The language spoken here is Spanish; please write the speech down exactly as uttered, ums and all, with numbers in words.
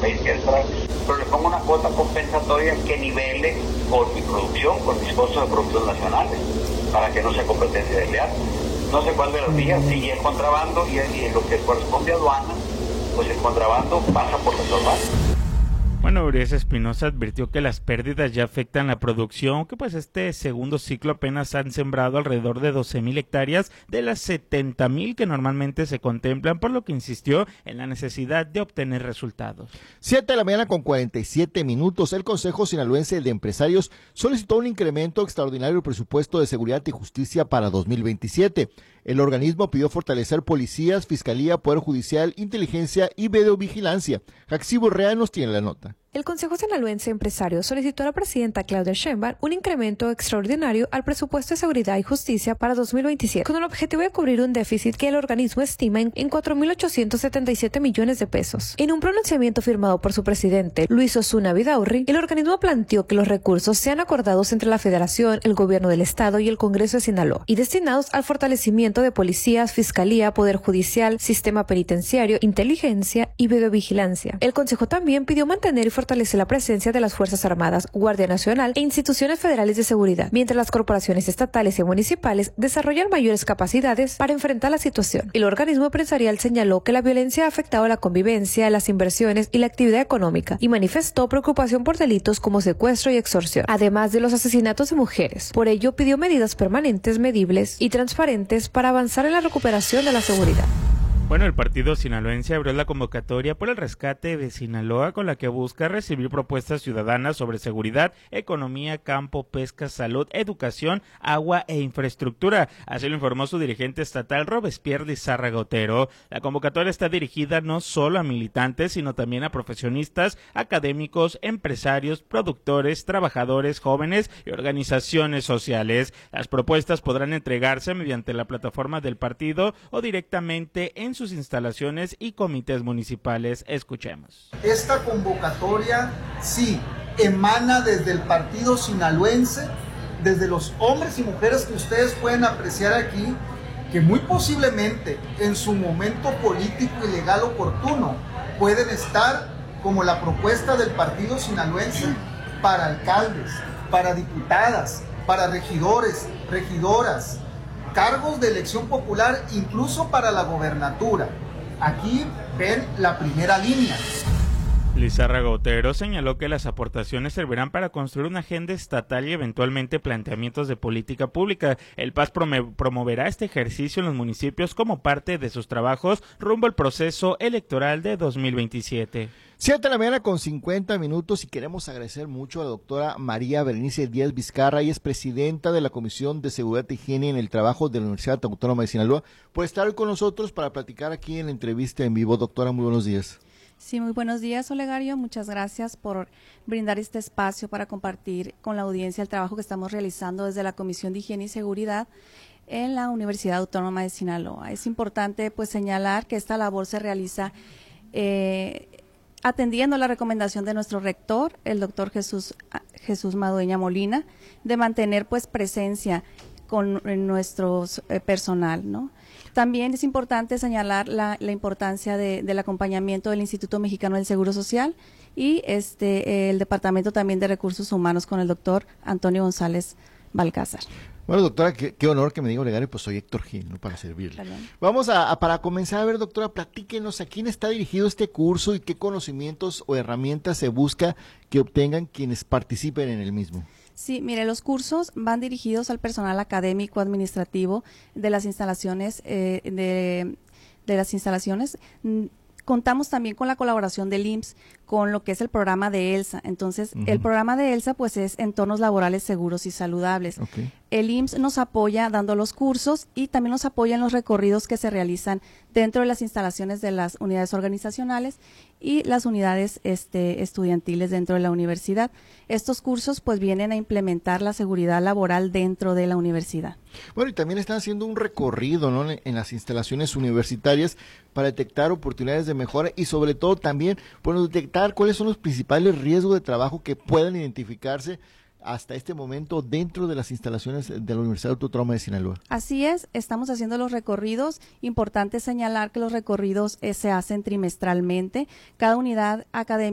país quiere entrar, pero le pongo una cuota compensatoria que nivele con mi producción, con mis costos de producción nacionales, para que no sea competencia desleal. No sé cuál de los días, si es contrabando y, y lo que corresponde a aduana, pues el contrabando pasa por las aduanas. Bueno, Urias Espinosa advirtió que las pérdidas ya afectan la producción, que pues este segundo ciclo apenas han sembrado alrededor de doce mil hectáreas de las setenta mil que normalmente se contemplan, por lo que insistió en la necesidad de obtener resultados. siete de la mañana con cuarenta y siete minutos, el Consejo Sinaloense de Empresarios solicitó un incremento extraordinario del presupuesto de seguridad y justicia para dos mil veintisiete. El organismo pidió fortalecer policías, fiscalía, poder judicial, inteligencia y videovigilancia. Jaxi Borrea nos tiene la nota. El Consejo Sinaloense de Empresarios solicitó a la presidenta Claudia Sheinbaum un incremento extraordinario al presupuesto de seguridad y justicia para dos mil veintisiete, con el objetivo de cubrir un déficit que el organismo estima en, en cuatro mil ochocientos setenta y siete millones de pesos. En un pronunciamiento firmado por su presidente, Luis Osuna Vidaurri, el organismo planteó que los recursos sean acordados entre la Federación, el Gobierno del Estado y el Congreso de Sinaloa, y destinados al fortalecimiento de policías, fiscalía, poder judicial, sistema penitenciario, inteligencia y videovigilancia. El Consejo también pidió mantener y fortalece la presencia de las Fuerzas Armadas, Guardia Nacional e instituciones federales de seguridad, mientras las corporaciones estatales y municipales desarrollan mayores capacidades para enfrentar la situación. El organismo empresarial señaló que la violencia ha afectado la convivencia, las inversiones y la actividad económica, y manifestó preocupación por delitos como secuestro y extorsión, además de los asesinatos de mujeres. Por ello, pidió medidas permanentes, medibles y transparentes para avanzar en la recuperación de la seguridad. Bueno, el partido sinaloense abrió la convocatoria por el rescate de Sinaloa, con la que busca recibir propuestas ciudadanas sobre seguridad, economía, campo, pesca, salud, educación, agua e infraestructura. Así lo informó su dirigente estatal Robespierre Lizárraga Otero. La convocatoria está dirigida no solo a militantes, sino también a profesionistas, académicos, empresarios, productores, trabajadores, jóvenes y organizaciones sociales. Las propuestas podrán entregarse mediante la plataforma del partido o directamente en sus instalaciones y comités municipales. Escuchemos. Esta convocatoria sí emana desde el partido sinaloense, desde los hombres y mujeres que ustedes pueden apreciar aquí, que muy posiblemente en su momento político y legal oportuno pueden estar como la propuesta del partido sinaloense para alcaldes, para diputadas, para regidores, regidoras, cargos de elección popular, incluso para la gobernatura. Aquí ven la primera línea. Lizárraga Otero señaló que las aportaciones servirán para construir una agenda estatal y eventualmente planteamientos de política pública. El P A S promoverá este ejercicio en los municipios como parte de sus trabajos rumbo al proceso electoral de dos mil veintisiete. siete de la mañana con cincuenta minutos y queremos agradecer mucho a la doctora María Berenice Díaz Vizcarra, y es presidenta de la Comisión de Seguridad y Higiene en el Trabajo de la Universidad Autónoma de Sinaloa, por estar hoy con nosotros para platicar aquí en la entrevista en vivo. Doctora, muy buenos días. Sí, muy buenos días, Olegario. Muchas gracias por brindar este espacio para compartir con la audiencia el trabajo que estamos realizando desde la Comisión de Higiene y Seguridad en la Universidad Autónoma de Sinaloa. Es importante pues señalar que esta labor se realiza eh, atendiendo la recomendación de nuestro rector, el doctor Jesús, Jesús Madueña Molina, de mantener pues presencia con nuestro eh, personal, ¿no? También es importante señalar la, la importancia de, del acompañamiento del Instituto Mexicano del Seguro Social y este el Departamento también de Recursos Humanos con el doctor Antonio González Balcázar. Bueno, doctora, qué, qué honor que me diga Olegario, pues soy Héctor Gil, ¿no? Para servirle. Perdón. Vamos a, a, para comenzar, a ver, doctora, platíquenos a quién está dirigido este curso y qué conocimientos o herramientas se busca que obtengan quienes participen en el mismo. Sí, mire, los cursos van dirigidos al personal académico administrativo de las instalaciones eh, de, de las instalaciones. Contamos también con la colaboración del I M S S, con lo que es el programa de ELSA. Entonces, uh-huh. el programa de ELSA pues es entornos laborales seguros y saludables. Okay. El I M S S nos apoya dando los cursos y también nos apoya en los recorridos que se realizan dentro de las instalaciones de las unidades organizacionales y las unidades este, estudiantiles dentro de la universidad. Estos cursos pues vienen a implementar la seguridad laboral dentro de la universidad. Bueno, y también están haciendo un recorrido, ¿no?, en las instalaciones universitarias para detectar oportunidades de mejora y sobre todo también, bueno, detectar cuáles son los principales riesgos de trabajo que puedan identificarse hasta este momento dentro de las instalaciones de la Universidad Autónoma de Sinaloa. Así es, estamos haciendo los recorridos. Importante señalar que los recorridos eh, se hacen trimestralmente. Cada unidad académica